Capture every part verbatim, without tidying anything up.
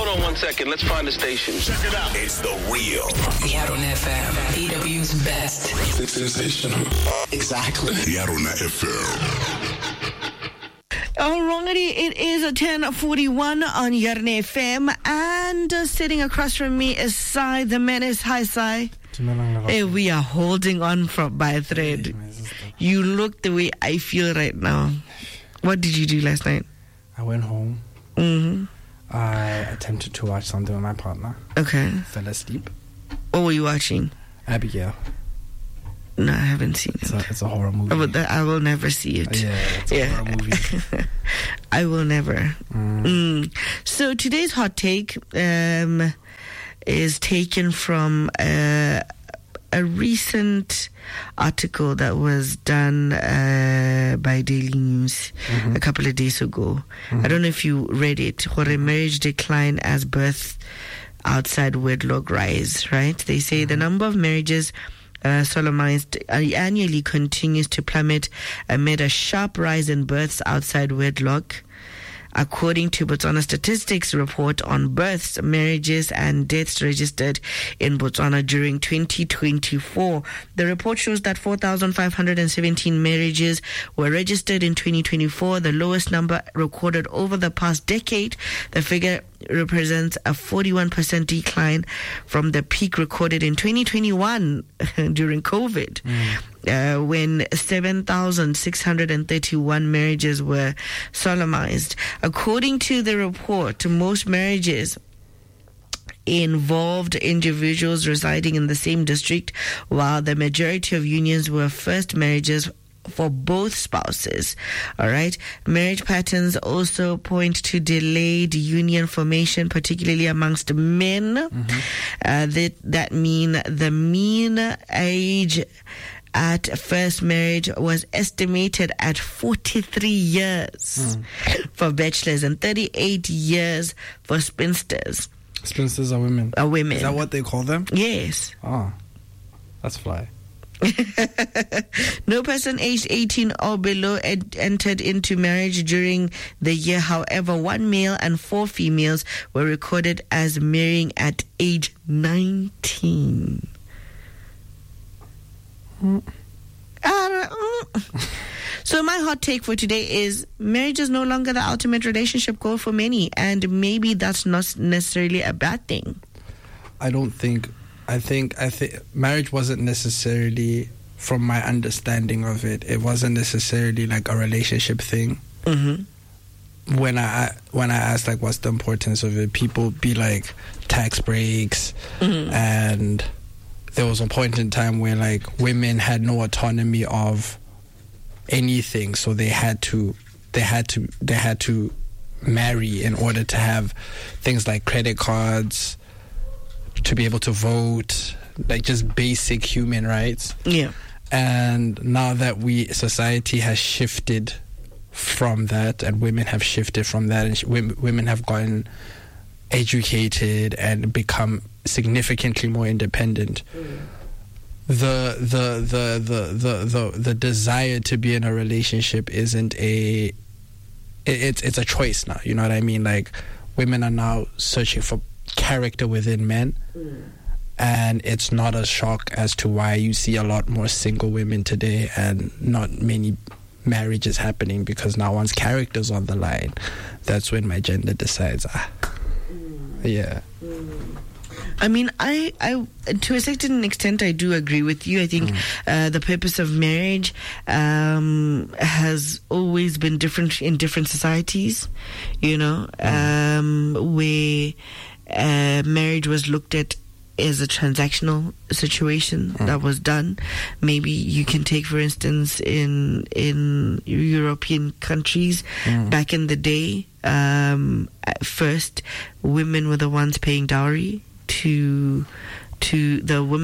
on one second. Let's find the station. Check it out. It's the real Yarona F M, E W's best. It's sensational. Exactly. Yarona F M. Alrighty, it is a ten forty-one on Yarona F M, and uh, sitting across from me is Sai, the menace. Hi, Sai. Hey, we are holding on from by a thread. You look the way I feel right now. What did you do last night? I went home. Mm-hmm. I attempted to watch something with my partner. Okay. Fell asleep. What were you watching? Abigail. No, I haven't seen it. It's a, it's a horror movie. I will, I will never see it. Yeah, it's a yeah. horror movie. I will never. Mm. Mm. So today's hot take um, is taken from uh, a recent article that was done uh, by Daily News mm-hmm. a couple of days ago. Mm-hmm. I don't know if you read it. Or a marriage decline as birth outside wedlock rise, right? They say mm-hmm. the number of marriages Uh, solemnized uh, annually continues to plummet amid a sharp rise in births outside wedlock. According to Botswana Statistics report on births, marriages and deaths registered in Botswana during twenty twenty-four, the report shows that four thousand five hundred seventeen marriages were registered in twenty twenty-four, the lowest number recorded over the past decade. The figure represents a forty-one percent decline from the peak recorded in twenty twenty-one during COVID, mm. uh, when seven thousand six hundred thirty-one marriages were solemnized. According to the report, most marriages involved individuals residing in the same district, while the majority of unions were first marriages for both spouses. All right. Marriage patterns also point to delayed union formation, particularly amongst men. Mm-hmm. Uh, that that mean the mean age at first marriage was estimated at forty-three years mm. for bachelors and thirty-eight years for spinsters. Spinsters are women. Are women. Is that what they call them? Yes. Oh, that's fly. No person aged eighteen or below ed- entered into marriage during the year. However, one male and four females were recorded as marrying at age nineteen. Mm. Uh, so my hot take for today is marriage is no longer the ultimate relationship goal for many, and maybe that's not necessarily a bad thing. I don't think I think I think marriage wasn't necessarily, from my understanding of it, it wasn't necessarily like a relationship thing. Mm-hmm. When I when I asked like what's the importance of it, people be like tax breaks, mm-hmm. and there was a point in time where like women had no autonomy of anything, so they had to they had to they had to marry in order to have things like credit cards, to be able to vote, like just basic human rights. Yeah. And now that we society has shifted from that, and women have shifted from that, and sh- women, women have gotten educated and become significantly more independent. Mm. The, the the the the the the desire to be in a relationship isn't a it, it's it's a choice now. You know what I mean? Like women are now searching for character within men, mm. and it's not a shock as to why you see a lot more single women today and not many marriages happening, because now once character's on the line, that's when my gender decides. Ah, mm. yeah. Mm. I mean, I, I, to a certain extent, I do agree with you. I think mm. uh, the purpose of marriage um, has always been different in different societies, you know, mm. um, where uh, marriage was looked at as a transactional situation mm. that was done. Maybe you can take, for instance, in in European countries, mm. back in the day, um, at first, women were the ones paying dowry to to the women's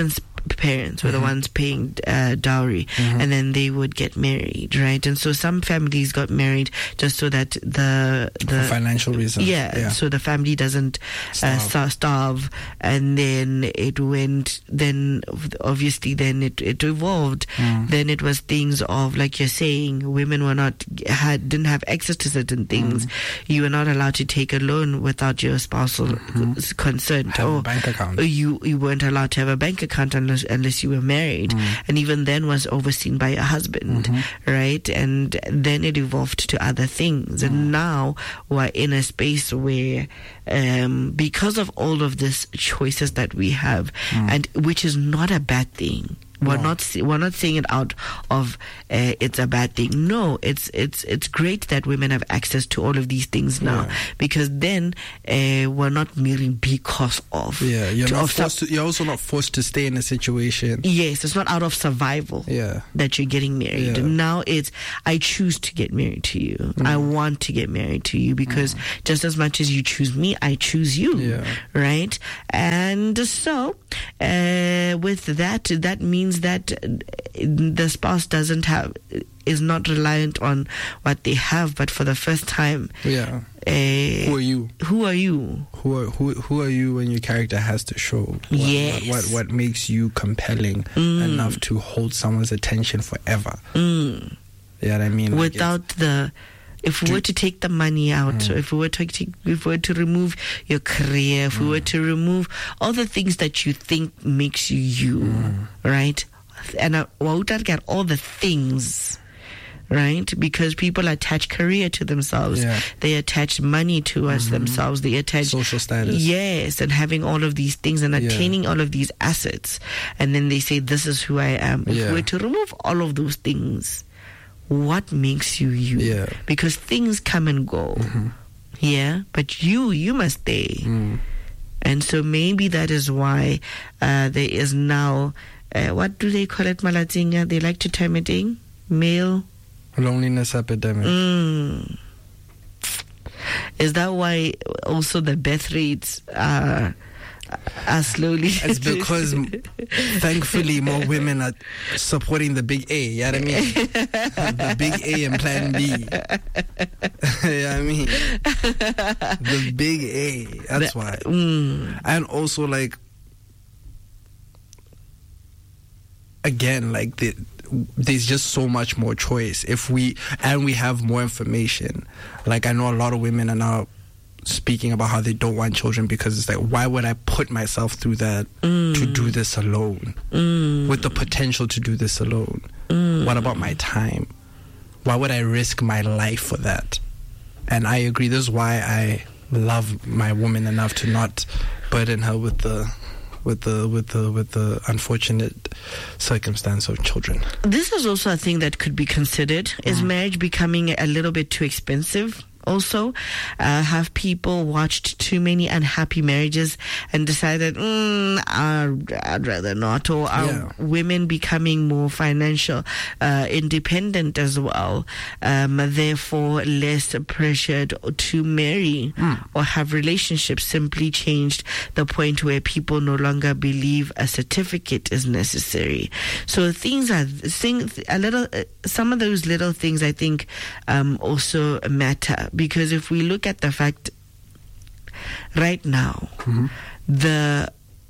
parents were Mm-hmm. the ones paying uh, dowry, Mm-hmm. and then they would get married, right? And so some families got married just so that the the For financial reasons. yeah, Yeah. so the family doesn't uh, Starve. starve. starve, and then it went. Then obviously, then it it evolved. Mm. Then it was things of, like you're saying, women were not had didn't have access to certain things. Mm. You were not allowed to take a loan without your spousal Mm-hmm. consent, Have a or bank account. you you weren't allowed to have a bank account unless unless you were married, Mm. and even then was overseen by a husband, Mm-hmm. right? And then it evolved to other things, Mm. and now we're in a space where, um, because of all of these choices that we have, and which is not a bad thing. We're Mm. No. not sa- we're not saying it out of uh, it's a bad thing. No, it's it's it's great that women have access to all of these things now, Yeah. because then uh, we're not marrying because of. Yeah, you're to- not of some- forced to, you're also not forced to stay in a situation. Yes, it's not out of survival Yeah. that you're getting married. Yeah. Now it's, I choose to get married to you. I want to get married to you because just as much as you choose me, I choose you. Yeah. Right? And so, uh, with that, that means that uh, the spouse doesn't have, is not reliant on what they have, but for the first time, Yeah. uh, Who are you? who are you? Who are who who are you when your character has to show? What, Yes. What, what what makes you compelling enough to hold someone's attention forever? Mm. You know what I mean? Like, Without the, if we Do- were to take the money out, Mm. if we were to take, if we were to remove your career, if we were to remove all the things that you think makes you you, Mm. right? And uh, wa utlwa ke re all the things, right? Because people attach career to themselves, Yeah. they attach money to us themselves, they attach Social status. yes, and having all of these things and Yeah. attaining all of these assets, and then they say this is who I am. If Yeah. we were to remove all of those things, what makes you you? Yeah. Because things come and go. Yeah, but you you must stay. Mm. And so maybe that is why uh, there is now uh, what do they call it, Malatinga? They like to term it in male. Loneliness epidemic. Mm. Is that why also the birth rates are are slowly? It's because thankfully more women are supporting the big A. You know what I mean? The big A and Plan B. You know what I mean? The big A. That's The- why. Mm. And also, like, again, like the, there's just so much more choice if we and we have more information. Like, I know a lot of women are now speaking about how they don't want children because it's like, why would I put myself through that to do this alone Mm. with the potential to do this alone? What about my time? Why would I risk my life for that? And I agree, this is why I love my woman enough to not burden her with the with the with the with the unfortunate circumstance of children. This is also a thing that could be considered. Is marriage becoming a little bit too expensive? Also, uh, have people watched too many unhappy marriages and decided, mm, I'd, I'd rather not? Or are Yeah. women becoming more financial uh, independent as well, um, therefore less pressured to marry or have relationships? Simply changed the point where people no longer believe a certificate is necessary. So things are things a little. Uh, some of those little things I think um, also matter. Because if we look at the fact right now, the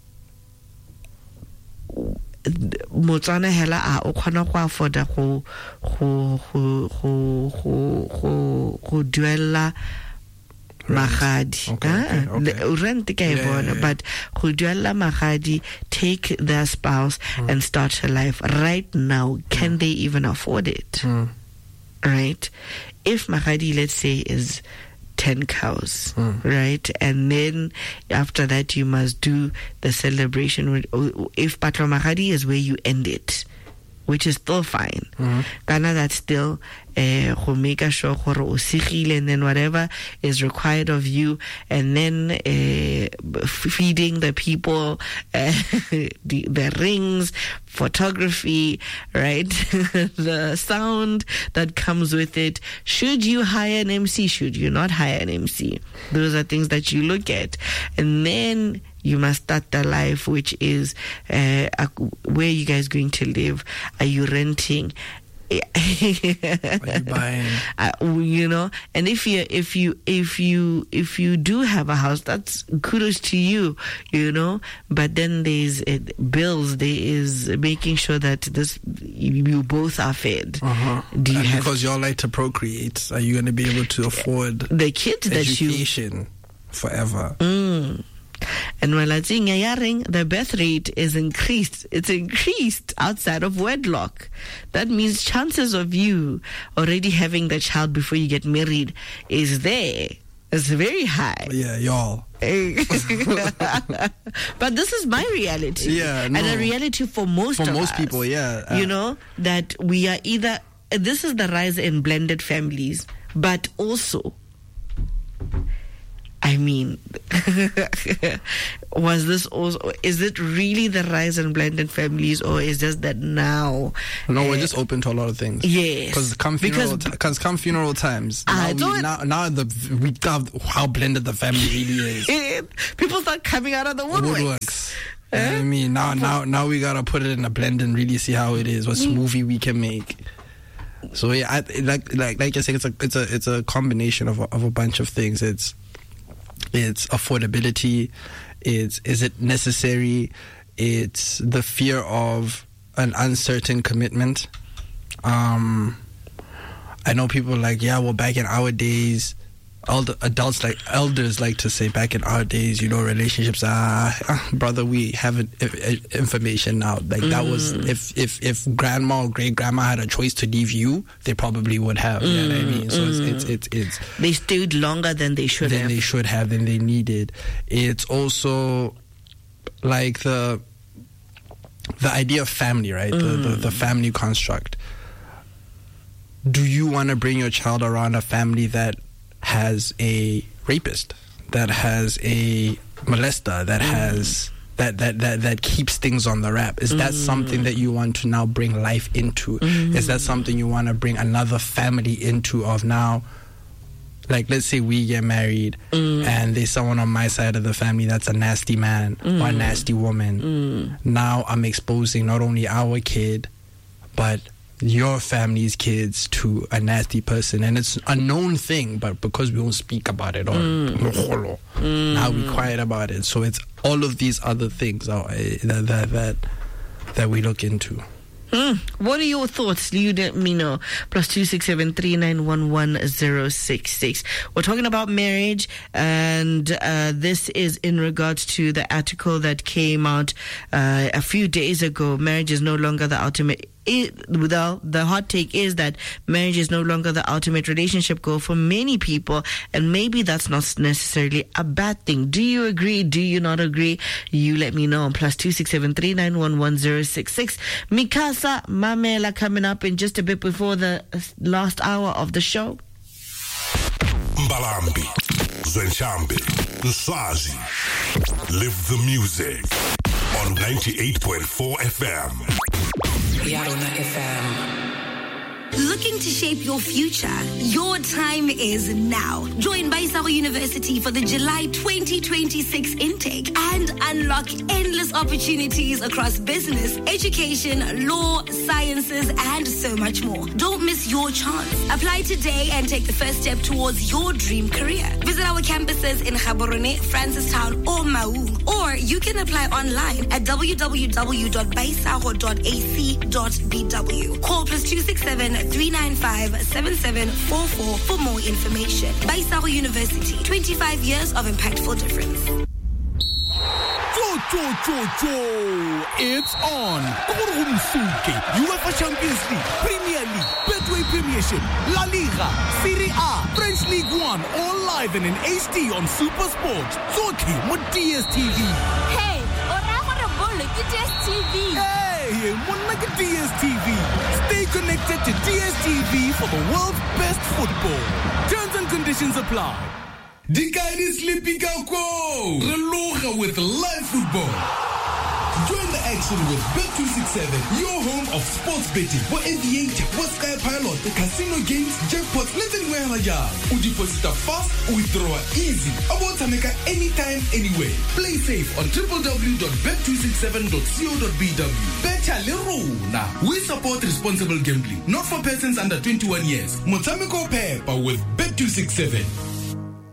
Motswana hela a o khona go afforda go go go go go go go duela magadi. Okay, Ah, okay, the- okay. rent ke a Yeah, bona, yeah, yeah. but go duela magadi, take their spouse and start a life right now. Can they even afford it? Mm. Right? If Mahadi, let's say, is ten cows, Mm. right? And then after that, you must do the celebration. With, if Patlo Mahadi is where you end it, which is still fine. Mm-hmm. Ghana, that's still uh, go make sure gore o sigile, and then whatever is required of you, and then uh, feeding the people uh, the, the rings, photography, right? The sound that comes with it. Should you hire an M C? Should you not hire an M C? Those are things that you look at, and then You must start the life, which is uh, where are you guys going to live? Are you renting? Are you buying? Uh, you know, and if you if you if you if you do have a house, that's kudos to you, you know. But then there's uh, bills. There is making sure that this you, you both are fed. Uh-huh. Do you and have because y'all like to procreate, are you going to be able to afford the kids that you education forever? Mm. And while I think the birth rate is increased, it's increased outside of wedlock. That means chances of you already having the child before you get married is there. It's very high. Yeah, y'all. But this is my reality. Yeah, no. And a reality for most for of most us, people, yeah. Uh, you know, that we are either, this is the rise in blended families, but also, I mean, was this also, is it really the rise in blended families, or is just that now? No, uh, we're just open to a lot of things. Yes. Because come funeral, because come funeral times, I now, we, don't- now, now the, we got how blended the family really is. people start coming out of the woodworks. Woodworks. You know what I mean? Now, now, now we gotta put it in a blend and really see how it is, what movie we can make. So yeah, I, like like like I said, it's a it's a it's a combination of a, of a bunch of things. It's it's affordability. It's is it necessary? It's the fear of an uncertain commitment. Um, I know people like, yeah, well, back in our days, elder, adults like elders like to say, back in our days, you know, relationships are, ah, brother, we have it, it, information now. Like mm. that was, if, if, if grandma or great grandma had a choice to leave you, they probably would have. Mm. You know what I mean? So mm. it's, it's, it's, it's, they stayed longer than they should than have. they should have, than they needed. It's also like the, the idea of family, right? Mm. The, the, the family construct. Do you want to bring your child around a family that has a rapist, that has a molester, that mm. has that, that that that keeps things on the wrap? Is mm. that something that you want to now bring life into? Mm. Is that something you want to bring another family into? Of now, like, let's say we get married mm. and there's someone on my side of the family that's a nasty man mm. or a nasty woman. Mm. Now I'm exposing not only our kid, but your family's kids to a nasty person, and it's a known thing, but because we don't speak about it or mm. mm. now we're quiet about it, so it's all of these other things uh, that, that that that we look into. Mm. What are your thoughts? You let me know. Plus two six seven three nine one one zero six six. We're talking about marriage, and uh, this is in regards to the article that came out uh, a few days ago. Marriage is no longer the ultimate. It, the, the hot take is that marriage is no longer the ultimate relationship goal for many people, and maybe that's not necessarily a bad thing. Do you agree? Do you not agree? You let me know on plus two six seven three nine one one zero six six. Mikasa Mamela coming up in just a bit before the last hour of the show. Mbalambi, Zenchambi, Nsazi. Live the music on ninety-eight point four F M. Yarona F M. Looking to shape your future? Your time is now. Join Baisaro University for the July twenty twenty-six intake and unlock endless opportunities across business, education, law, sciences, and so much more. Don't miss your chance. Apply today and take the first step towards your dream career. Visit our campuses in Gaborone, Francistown, or Maung. Or you can apply online at w w w dot baisaro dot a c dot b w. Call plus two six seven three nine five seven seven four four for more information. Baisaro University, twenty-five years of impactful difference. Cho, cho, cho, cho. It's on. UEFA Champions League, Premier League, Betway Premiership, La Liga, Serie A, French League One, all live and in H D on Super Sport. Zoki mo D S T V. Hey, ora gore bolo ke D S T V. Hey, monna ke D S T V. Stay connected to D S T V for the world's best football. Terms and conditions apply. Dikaini Sleepy Kako. Reloga with live football. Join the action with Bet two sixty-seven, your home of sports betting. What Aviator, what Sky Pilot, the casino games, jackpots, living where I am. We deposit fast, withdraw easy. About to make it anytime, anywhere. Play safe on w w w dot bet two sixty-seven dot co dot b w. Betcha Lerona. We support responsible gambling, not for persons under twenty-one years. Motamiko Pepper with Bet two sixty-seven.